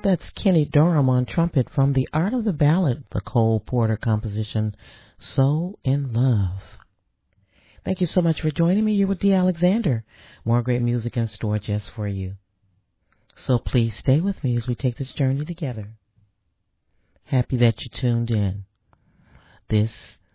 That's Kenny Dorham on trumpet from The Art of the Ballad, the Cole Porter composition, So in Love. Thank you so much for joining me. You're with Dee Alexander. More great music in store just for you. So please stay with me as we take this journey together. Happy that you tuned in. This